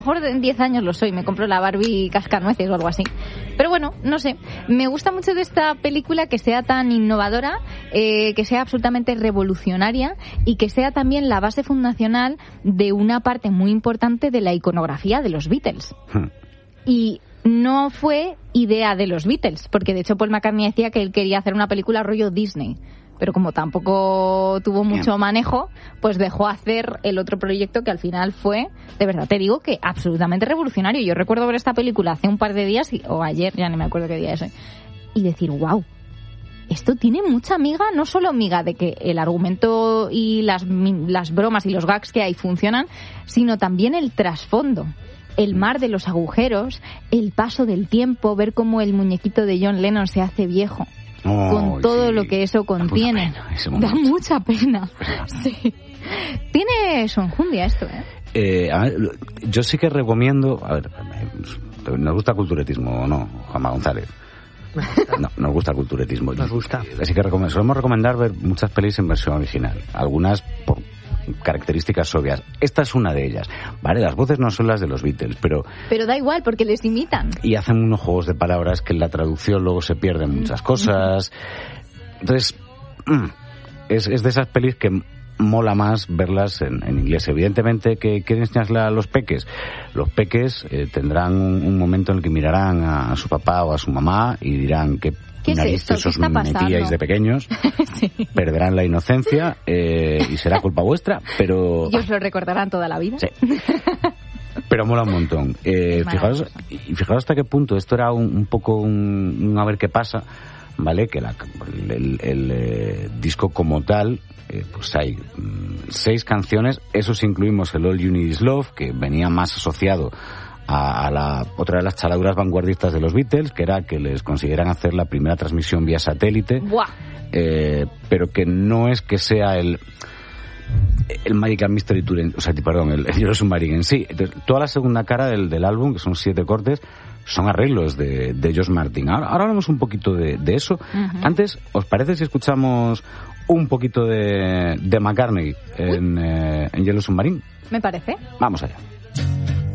Mejor en 10 años lo soy, me compro la Barbie cascanueces o algo así. Pero bueno, no sé, me gusta mucho de esta película que sea tan innovadora, que sea absolutamente revolucionaria y que sea también la base fundacional de una parte muy importante de la iconografía de los Beatles. Y no fue idea de los Beatles, porque de hecho Paul McCartney decía que él quería hacer una película rollo Disney. Pero como tampoco tuvo mucho manejo, pues dejó hacer el otro proyecto que al final fue, de verdad te digo, que absolutamente revolucionario. Yo recuerdo ver esta película hace un par de días, o ayer, ya no me acuerdo qué día es hoy, y decir, wow, esto tiene mucha miga, no solo miga de que el argumento y las bromas y los gags que hay funcionan, sino también el trasfondo. El mar de los agujeros, el paso del tiempo, ver cómo el muñequito de John Lennon se hace viejo. Con todo lo que eso contiene. Da mucha pena. Sí. Tiene su enjundia esto, A ver, yo sí que recomiendo... A ver, ¿nos gusta el culturetismo o no, Juanma González? No, nos gusta el culturetismo. Nos gusta. Así que solemos recomendar ver muchas pelis en versión original. Algunas por características obvias. Esta es una de ellas. Vale, las voces no son las de los Beatles, pero da igual, porque les imitan. Y hacen unos juegos de palabras que en la traducción luego se pierden muchas cosas. Entonces, es de esas pelis que mola más verlas en inglés. Evidentemente, que quieren enseñarle a los peques. Los peques tendrán un momento en el que mirarán a su papá o a su mamá y dirán que ¿qué narices es esto? os metíais de pequeños? Sí. Perderán la inocencia y será culpa vuestra, pero... Y os lo recordarán toda la vida. Sí. Pero mola un montón. Fijaos hasta qué punto esto era un poco un a ver qué pasa, ¿vale? Que el disco como tal, pues hay 6 canciones, eso sí incluimos el All You Need Is Love, que venía más asociado a la otra de las chaladuras vanguardistas de los Beatles, que era que les consiguieran hacer la primera transmisión vía satélite. ¡Buah! Pero que no es que sea el Magical Mystery Tour, el Yellow Submarine en sí. Entonces, toda la segunda cara del álbum, que son 7 cortes, son arreglos de George Martin. Ahora hablamos un poquito de eso. Uh-huh. Antes, ¿os parece si escuchamos un poquito de McCartney en Yellow Submarine? Me parece. Vamos allá.